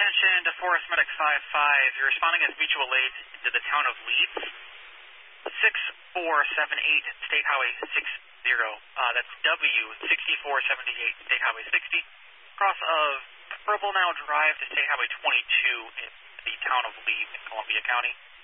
attention to Forest Medic 5-5. You're responding as mutual aid to the town of Leeds. 6478 State Highway 60. That's W6478 State Highway 60. Cross of Purple Now Drive to State Highway 22 in the town of Leeds in Columbia County.